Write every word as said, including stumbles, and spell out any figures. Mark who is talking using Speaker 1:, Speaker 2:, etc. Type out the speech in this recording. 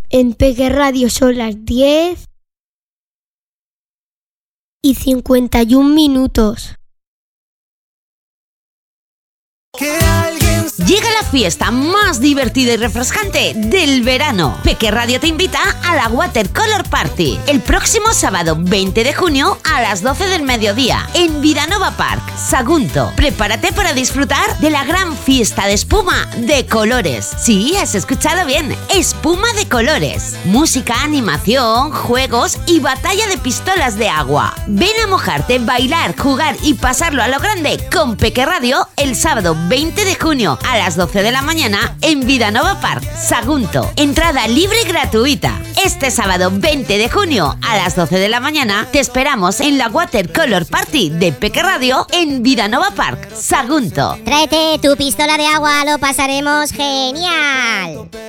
Speaker 1: En Peque Radio son las diez y cincuenta y un minutos.
Speaker 2: Llega la fiesta más divertida y refrescante del verano. Peque Radio te invita a la Watercolor Party el próximo sábado veinte de junio a las doce del mediodía en Vidanova Park, Sagunto. Prepárate para disfrutar de la gran fiesta de espuma de colores. Sí, has escuchado bien, espuma de colores. Música, animación, juegos y batalla de pistolas de agua. Ven a mojarte, bailar, jugar y pasarlo a lo grande con Peque Radio el sábado veinte de junio a las doce de la mañana en Vidanova Park, Sagunto. Entrada libre y gratuita. Este sábado veinte de junio a las doce de la mañana te esperamos en la Watercolor Party de Peque Radio en Vidanova Park, Sagunto.
Speaker 3: Tráete tu pistola de agua, lo pasaremos genial.